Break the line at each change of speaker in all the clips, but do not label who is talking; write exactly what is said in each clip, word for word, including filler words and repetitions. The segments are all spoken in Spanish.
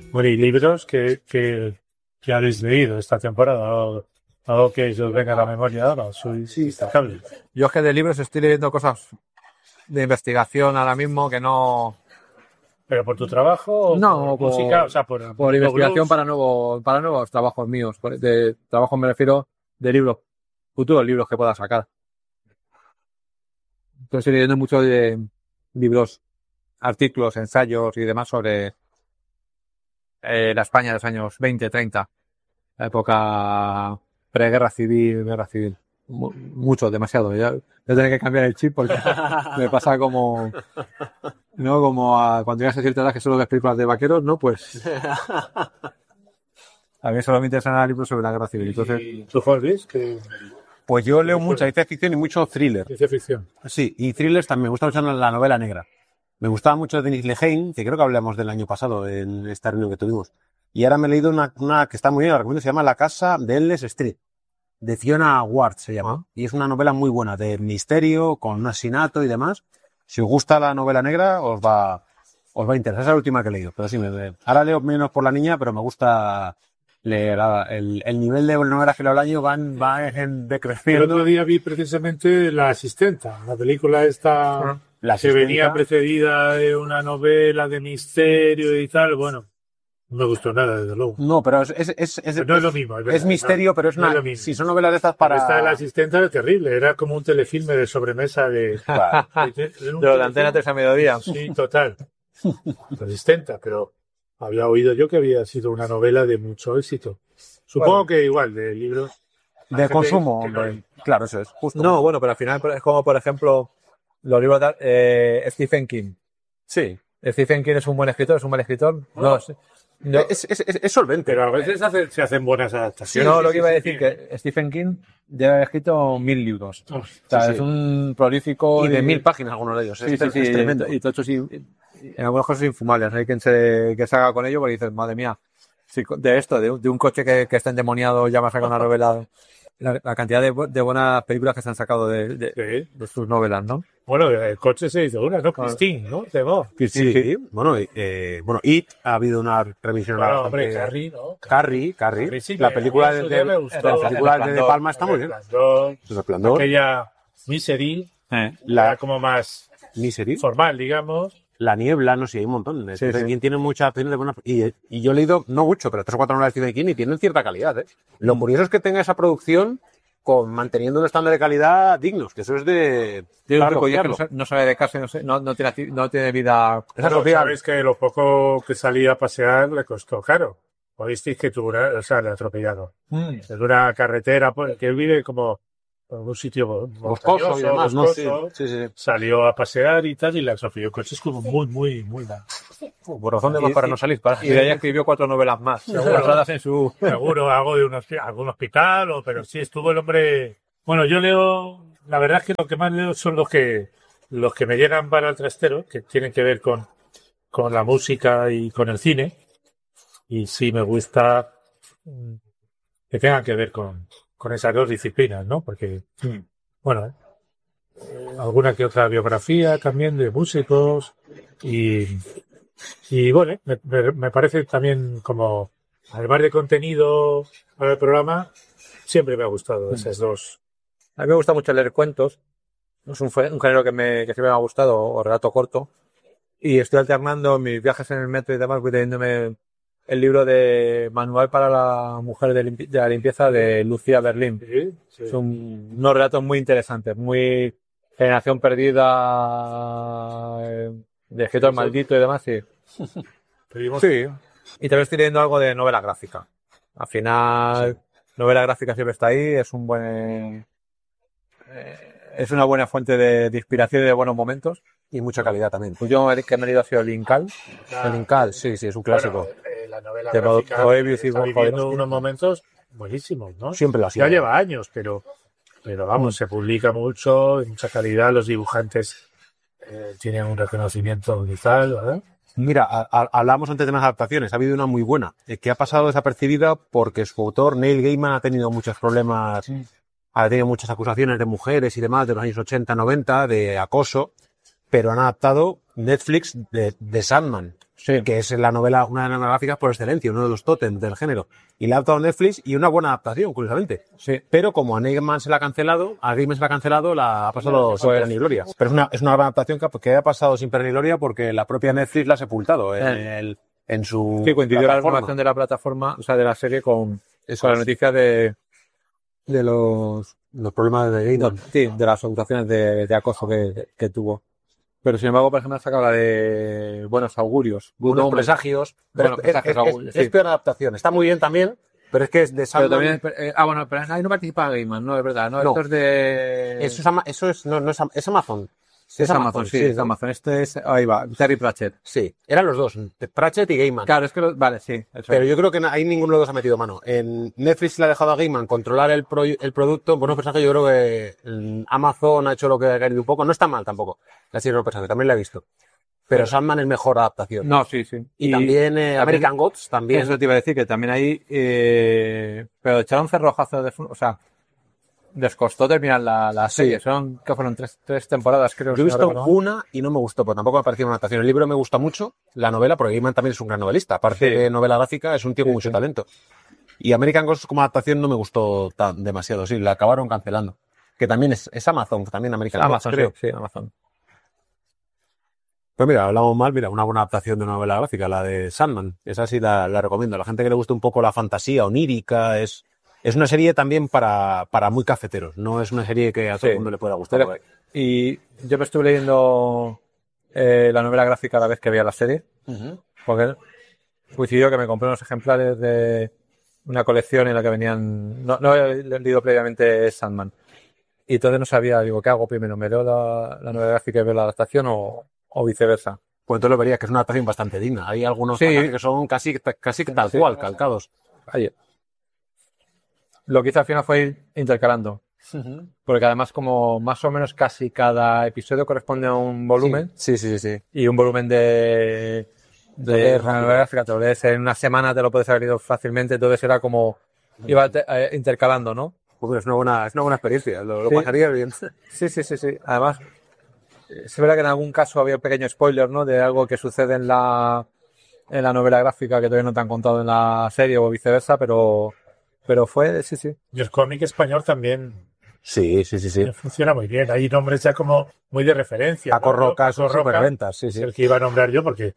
Bueno, y libros que, que, que habéis leído esta temporada, algo, algo que os venga a la memoria ahora, sois
Sí.
destacables.
Yo es que de libros estoy leyendo cosas de investigación ahora mismo que no...
¿Pero por tu trabajo o
No,
por música? O sea, por,
por investigación
blues.
para nuevos, para nuevos trabajos míos. Por- De trabajo me refiero de libros, futuros libros que pueda sacar. Entonces estoy leyendo mucho de libros, artículos, ensayos y demás sobre eh, la España de los años veinte, treinta, la época preguerra civil, guerra civil. Mu- Mucho, demasiado. Ya voy a tener que cambiar el chip porque me pasa como, ¿no? Como a, cuando llegas a cierta edad que solo ves películas de vaqueros, ¿no? Pues a mí solo me interesan libros sobre la guerra civil. Entonces,
¿Y tú, Juan Luis? Que
Pues yo leo mucha ciencia ficción y mucho thriller.
ciencia ficción.
Sí, y thrillers también. Me gusta mucho la novela negra. Me gustaba mucho Denis Lehane, que creo que hablamos del año pasado en esta reunión que tuvimos. Y ahora me he leído una, una que está muy bien, la recomiendo, se llama La casa de Endless Street, de Fiona Ward se llama. Y es una novela muy buena, de misterio, con un asesinato y demás. Si os gusta la novela negra, os va, os va a interesar. Esa es la última que he leído. Pero sí, me, ahora leo menos por la niña, pero me gusta leer. El, el nivel de novelas que leo al año van, va en
El
decreciendo.
otro día vi precisamente La Asistenta, la película esta
La
que
Asistenta.
venía precedida de una novela de misterio y tal. Bueno, no me gustó nada, desde luego.
No, pero es, es, es, es,
Pues no es lo mismo. Es, verdad,
es misterio,
no,
pero es
no
una.
es lo mismo.
Si son novelas de estas
Para...
para.
Esta de La Asistenta era terrible, era como un telefilme de sobremesa de...
Para-
de, de un
de la antena
telefilme.
tres a mediodía.
Sí, total. La Asistenta, pero había oído yo que había sido una novela de mucho éxito. Supongo
Bueno.
que igual, de libros.
de
gente
consumo,
que no-
hombre. Claro, eso es. Justo.
No, bueno, pero al final es como, por ejemplo, los libros de eh, Stephen King.
Sí.
Stephen King es un buen escritor, es un buen escritor. No, sé. No,
Es, es, es, es solvente.
Pero a veces hace- se hacen buenas adaptaciones.
no,
sí,
lo
sí,
que iba a
sí,
decir que Stephen King debe haber escrito mil libros.
Oh,
O sea,
sí,
es
sí.
un prolífico
Y de mil páginas algunos de ellos.
Sí,
es,
sí,
es
sí,
tremendo.
y, y tochos y, y en algunos casos infumables. Hay quien se, que se haga con ello porque dices, madre mía, si de esto, de un, de un coche que, que está endemoniado, ya me ha sacado una novela. La, la cantidad de, bu- de buenas películas que se han sacado de, de,
Sí.
de sus novelas, ¿no?
Bueno, el coche se hizo una, ¿no? Christine, ¿no? De Bo.
Sí, sí. Bueno, eh, bueno, It ha habido una remisión.
Bueno,
bastante-
hombre, Carrie, ¿no?
Carrie, Carrie.
Carrie sí,
la
me-
película
a mí
de,
eso
de,
ya me gustó.
la película de, de Palma está muy bien.
Resplandor,
El Resplandor,
aquella Misery,
Eh.
la
la
como más
Misery,
formal, digamos.
La Niebla, no sé, hay un montón.
Sí,
Stephen
sí.
King tiene muchas opciones de buenas. Y, y yo he leído, no mucho, pero tres o cuatro novelas de Stephen King y tienen cierta calidad, ¿eh? Lo
Mm.
curioso es que tenga esa producción con manteniendo un estándar de calidad dignos, que eso es de.
Tiene un
claro,
tipo ya que no,
copiarlo.
sa- no sabe de casa, no, sé, no, no, tiene, acti- no tiene vida.
Esa
Bueno,
social.
sabes que lo poco que salía a pasear le costó caro. Oísteis que tuvo una, o sea, le atropellado. Es una carretera, pues, que él vive como en un sitio
Boscoso y
montañoso,
demás, ¿no? Sí,
boscoso.
sí, sí.
Salió a pasear y tal, y le atropelló. El coche es como muy, muy, muy mal.
Por razón de
Y-
más para
y-
no salir. Para...
Y de ella escribió cuatro novelas más, basadas en su.
Seguro algo de un, hospi- algún hospital, o, pero sí estuvo el hombre. Bueno, yo leo, la verdad es que lo que más leo son los que los que me llegan para el trastero, que tienen que ver con, con la música y con el cine. Y sí me gusta mm, que tengan que ver con, con esas dos disciplinas, ¿no? Porque, bueno, eh, alguna que otra biografía también de músicos y, y bueno, me, me- me parece también como, además de contenido para el programa, siempre me ha gustado esas dos.
A mí me gusta mucho leer cuentos. Es un, fe- un género que, me, que siempre me ha gustado, o relato corto. Y estoy alternando en mis viajes en el metro y demás, voy leyéndome el libro de Manual para la Mujer de, limpi- de la Limpieza de Lucía Berlín.
Sí, sí.
Son unos relatos muy interesantes, muy generación perdida, eh, de escritor maldito y demás, sí.
Pedimos-
Sí. Y también estoy leyendo algo de novela gráfica. Al final, novela gráfica siempre está ahí, es un buen, eh, es una buena fuente de, de inspiración y de buenos momentos.
Y mucha calidad también.
Pues yo el que me he leído ha sido el Incal.
El Incal, sí, sí, es un clásico.
Bueno, eh, la novela
De
gráfica
Moebius y
está
von
viviendo
Jodorowsky.
unos momentos buenísimos, ¿no?
Siempre lo ha sido.
Ya lleva años, pero, pero vamos, se publica mucho, de mucha calidad, los dibujantes eh, tienen un reconocimiento brutal, ¿verdad?
Mira, a- a- hablábamos antes de las adaptaciones. Ha habido una muy buena, eh, que ha pasado desapercibida porque su autor, Neil Gaiman, ha tenido muchos problemas, ha tenido muchas acusaciones de mujeres y demás de los años ochenta, noventa, de acoso, pero han adaptado Netflix de, de Sandman.
Sí.
que es la novela, una de las novelas gráficas por excelencia, uno de los tótems del género. Y la ha adaptado Netflix y una buena adaptación, curiosamente.
Sí.
Pero como a Gaiman se la ha cancelado, a Gaiman se la ha cancelado, la ha pasado sin
Pues-
pena ni gloria. Pero es una, es una gran adaptación que, que ha pasado sin pena ni gloria porque la propia Netflix la ha sepultado en,
Eh.
el, en su
Sí, coincidió la
plataforma.
renovación de la plataforma, o sea, de la serie con,
Eso
con la
es.
noticia de, de los,
Los problemas de Gaiman.
sí, de las acusaciones de, de acoso que, que tuvo. Pero sin embargo, por ejemplo, ha sacado la de Buenos Augurios. Good
Unos
Omens.
presagios. Pero
Buenos
es,
presagios,
es- es-
Raúl,
es
sí.
peor adaptación. Está muy bien también, pero es que es de
Pero
Sandman.
también, eh, ah, bueno, pero ahí no participa Gaiman, no, es verdad, no,
No.
esto es de...
Eso es, Ama- eso es, no, no es, Am- es Amazon.
es Amazon, sí, es
¿no?
Amazon. Este es, ahí va, Terry Pratchett.
Sí, eran los dos, Pratchett y Gaiman.
Claro, es que, lo- vale, sí. Eso
Pero
es.
yo creo que na- ahí ninguno de los dos ha metido mano. En Netflix le ha dejado a Gaiman controlar el, pro- el producto. Buenos personajes, yo creo que mm, Amazon ha hecho lo que ha querido un poco. No está mal tampoco. La serie de los personajes, también la he visto. Pero Sandman es mejor adaptación.
No, sí, sí.
Y, también eh, American Gods, también.
Eso te iba a decir, que también ahí, eh, pero echaron cerrojazo de, fu- o sea, les costó terminar la, la
Sí.
serie. Son, que fueron tres, tres temporadas, creo.
Yo he
si no
visto
recuerdo mal.
una y no me gustó, pero tampoco me pareció una adaptación. El libro me gusta mucho, la novela, porque Gaiman también es un gran novelista. Aparte
Sí.
de novela gráfica, es un tío con
Sí,
mucho
sí.
talento. Y American Gods como adaptación no me gustó tan demasiado, sí, la acabaron cancelando. Que también es, es Amazon, también American
Amazon,
Gods, creo.
sí, sí, Amazon.
Pues mira, hablamos mal, mira, una buena adaptación de una novela gráfica, la de Sandman. Esa sí la, la recomiendo. A la gente que le guste un poco la fantasía onírica, es, es una serie también para, para muy cafeteros. No es una serie que a todo
Sí.
el mundo le pueda gustar.
Pero- y yo me estuve leyendo eh, la novela gráfica a la vez que veía la serie,
Ujú.
porque coincidió que me compré unos ejemplares de una colección en la que venían, no, no he leído previamente Sandman, y entonces no sabía, digo, ¿qué hago primero? ¿Me leo la, la novela gráfica y veo la adaptación o, o viceversa?
Pues entonces lo verías que es una adaptación bastante digna. Hay algunos
Sí.
pasajes que son casi, casi tal
Sí.
cual, calcados.
Ahí. Lo que hice al final fue ir intercalando, porque además como más o menos casi cada episodio corresponde a un volumen,
Sí, sí, sí. sí.
y un volumen de de
lees
una
rápido.
novela gráfica, te lo lees en una semana, te lo puedes haber leído fácilmente, entonces era como iba te- eh, intercalando, ¿no?
Pues es una buena, es una buena experiencia. Lo, lo
Sí.
pasaría bien.
Sí, sí, sí, sí. Además, eh, es verdad que en algún caso había un pequeño spoiler, ¿no? De algo que sucede en la en la novela gráfica que todavía no te han contado en la serie o viceversa, pero pero fue, sí, sí.
Y el cómic español también
Sí, sí, sí, sí.
funciona muy bien. Hay nombres ya como muy de referencia.
Paco
¿no?
Roca, son
Paco Roca
superventas, sí,
es
sí.
el que iba a nombrar yo porque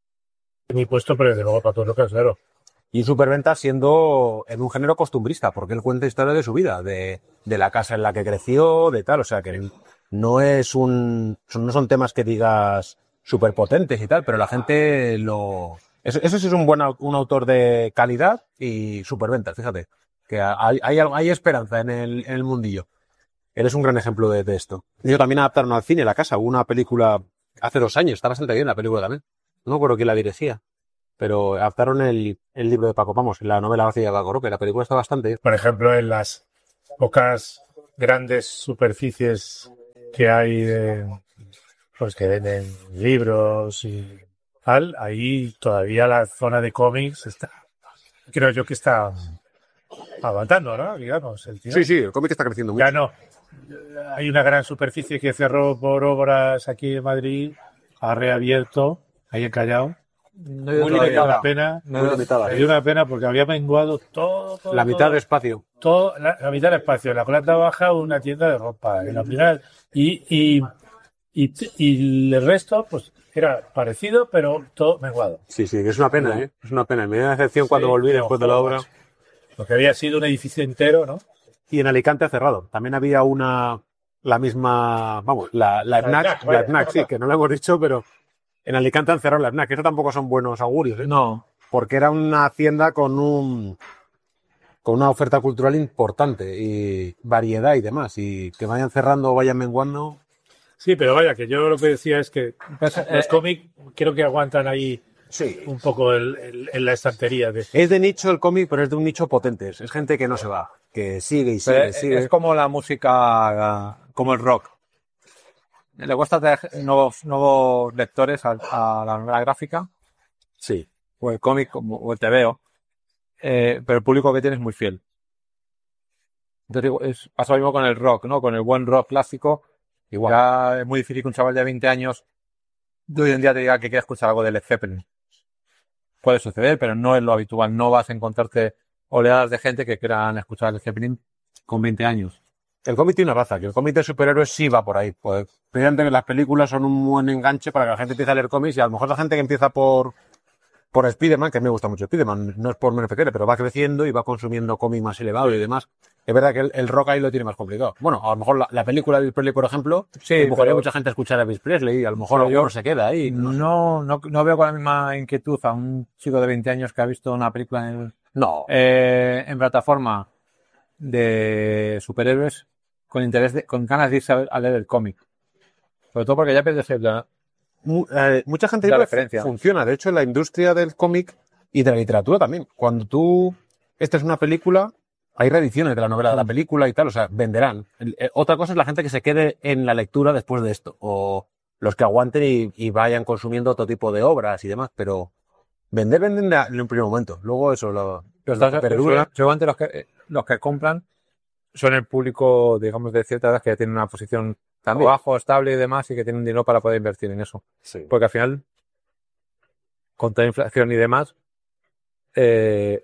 es mi puesto, pero desde luego Paco Roca, claro.
Y superventas siendo en un género costumbrista, porque él cuenta historias de su vida, de, de la casa en la que creció, de tal, o sea que no es un, son- no son temas que digas súper potentes y tal, pero la gente lo, eso, eso sí es un buen au- un autor de calidad y superventas, fíjate, que hay, hay, algo- hay esperanza en el, en el mundillo. Él es un gran ejemplo de, de esto. Ellos también adaptaron al cine La Casa, hubo una película hace dos años, está bastante bien la película también. No me acuerdo quién la dirigía, pero adaptaron el, el libro de Paco, vamos, la novela gráfica de Paco Roca, la película está bastante bien.
Por ejemplo, en las pocas grandes superficies que hay de, pues que venden libros y tal, ahí todavía la zona de cómics está, creo yo que está aguantando, ¿no? Digamos, el tío.
Sí, sí, el cómic está creciendo mucho.
Ya no. Hay una gran superficie que cerró por obras aquí en Madrid, ha reabierto, ahí en Callao.
No,
Muy
Me dio
limitada.
una pena,
No,
Muy
no,
limitada.
me dio una pena porque había menguado todo, todo,
La mitad
todo,
de espacio.
todo- la, la mitad del espacio. En la planta baja una tienda de ropa, en la primera y y, y, y el resto pues era parecido pero todo menguado.
Sí, sí, que es una pena, ¿eh? Es una pena. Me dio una decepción cuando
Sí,
volví
no,
después de la obra.
Lo que había sido un edificio entero, ¿no?
Y en Alicante ha cerrado. También había una, la misma, vamos, la, la
La
FNAC,
FNAC,
la
vaya.
FNAC, sí, que no lo hemos dicho, pero en Alicante han cerrado la FNAC. Eso tampoco son buenos augurios, ¿eh?
no.
Porque era una hacienda con un, con una oferta cultural importante y variedad y demás. Y que vayan cerrando o vayan menguando.
Sí, pero vaya, que yo lo que decía es que
Pues, eh,
los cómics creo que aguantan ahí
Sí.
un poco el- el- en la estantería. De...
Es de nicho el cómic, pero es de un nicho potente. Es gente que no se va, que sigue y sigue,
Pero es,
sigue.
es como la música, como el rock. Le cuesta traer nuevos, nuevos lectores a, a la novela gráfica,
Sí.
o el cómic, como- o el tebeo, eh, pero el público que tiene es muy fiel. Entonces, digo, es, pasa lo mismo con el rock, ¿no? Con el buen rock clásico.
Igual.
Ya es muy difícil que un chaval de veinte años de hoy en día te diga que quiere escuchar algo de Led Zeppelin. puede suceder, pero no es lo habitual. No vas a encontrarte oleadas de gente que quieran escuchar el Zeppelin con veinte años.
El cómic tiene una raza, que el cómic de superhéroes sí va por ahí. Pues, precisamente que las películas son un buen enganche para que la gente empiece a leer cómics y a lo mejor la gente que empieza por, por Spider-Man, que a mí me gusta mucho Spider-Man, no es por menos pequeño, pero va creciendo y va consumiendo cómic más elevado y demás. Es verdad que el, el rock ahí lo tiene más complicado. Bueno, a lo mejor la, la película de Elvis Presley, por ejemplo,
Sí,
empujaría
pero-
mucha gente a escuchar a Elvis Presley y a lo mejor
Pero
alguno
yo-
se queda ahí. No,
No, no, no veo con la misma inquietud a un chico de veinte años que ha visto una película en,
no.
eh, en plataforma de superhéroes con interés, de, con ganas de irse a, ver- a leer el cómic. Sobre todo porque ya pierdes el,
Mu- eh, mucha gente
La
dice que
referencia.
funciona. De hecho, en la industria del cómic y de la literatura también. Cuando tú, esta es una película, hay reediciones de la novela de la película y tal, o sea, venderán. El- eh, otra cosa es la gente que se quede en la lectura después de esto, o los que aguanten y, y vayan consumiendo otro tipo de obras y demás, pero vender, venden en un primer momento. Luego eso lo,
Pero
lo
estás-
perdura.
seguramente los que, eh, los que compran son el público, digamos, de cierta edad que ya tiene una posición
También.
trabajo estable y demás y que tienen dinero para poder invertir en eso.
Sí.
Porque al final, con toda inflación y demás, eh,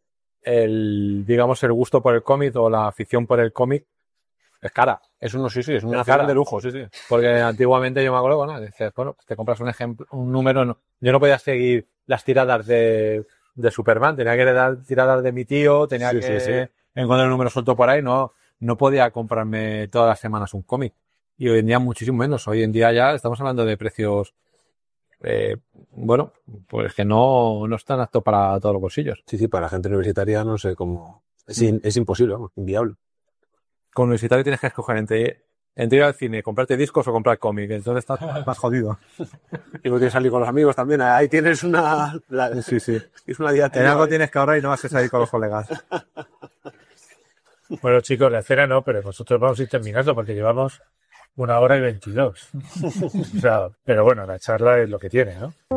el, digamos, el gusto por el cómic o la afición por el cómic es cara.
Es uno, sí, sí, es una
Es cara.
acción de lujo, sí, sí.
Porque antiguamente yo me acuerdo, bueno, dices, bueno, pues te compras un ejemplo, un número, no. Yo no podía seguir las tiradas de, de Superman, tenía que dar tiradas de mi tío, tenía
Sí,
que
sí, sí.
encontrar un número suelto por ahí, no, no podía comprarme todas las semanas un cómic. Y hoy en día muchísimo menos, hoy en día ya estamos hablando de precios, eh, bueno, pues que no, no están aptos para todos los bolsillos.
Sí, sí, para la gente universitaria no sé cómo. Es, in- es imposible, vamos, inviable.
Con universitario tienes que escoger entre, entre ir al cine, comprarte discos o comprar cómic, entonces estás más jodido.
Y no tienes que salir con los amigos también. Ahí tienes una. la-
Sí, sí.
es una
En
diatriba.
algo tienes que ahorrar y no vas a salir con los colegas.
Bueno, chicos, la cena no, pero nosotros vamos a ir terminando porque llevamos una hora y veintidós. O sea, pero bueno, la charla es lo que tiene, ¿no?